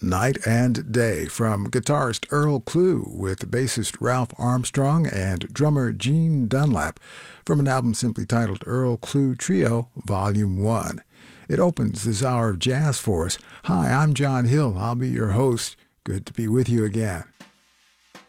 Night and Day from guitarist Earl Klugh with bassist Ralph Armstrong and drummer Gene Dunlap from an album simply titled Earl Klugh Trio Volume 1. It opens this hour of jazz for us. Hi, I'm John Hill. I'll be your host. Good to be with you again.